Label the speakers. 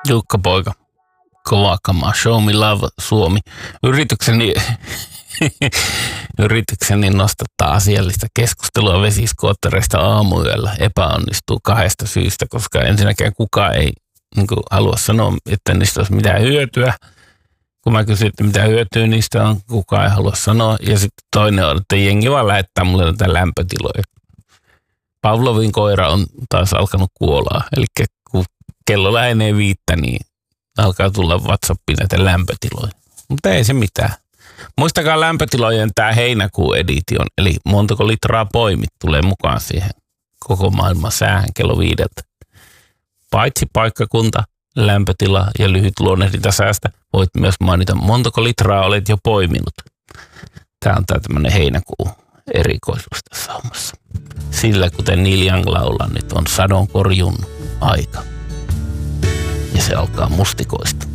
Speaker 1: Jukka Poika, kova kama, Show Me Love Suomi. Yritykseni nostattaa asiallista keskustelua vesiskoottereista aamuyöllä epäonnistuu 2 syystä, koska ensinnäkään kukaan ei halua sanoa, että niistä olisi mitään hyötyä. Kun mä kysyin, että mitä hyötyä niistä on, kukaan ei halua sanoa. Ja sitten toinen on, että jengi vaan lähettää mulle näitä lämpötiloja. Pavlovin koira on taas alkanut kuolaa. Eli kun kello lähenee 5, niin alkaa tulla WhatsAppiin näitä lämpötiloja. Mutta ei se mitään. Muistakaa lämpötilojen tämä heinäkuun edition, eli montako litraa poimit tulee mukaan siihen koko maailman säähän kello 5. Paitsi paikkakunta, lämpötila ja lyhyt luonnehdinta säästä, voit myös mainita montako litraa olet jo poiminut. Tämä on tämmöinen heinäkuun erikoisuus tässä hommassa. Sillä kuten Neil Young laulaa, nyt on sadonkorjun aika. Ja se alkaa mustikoista.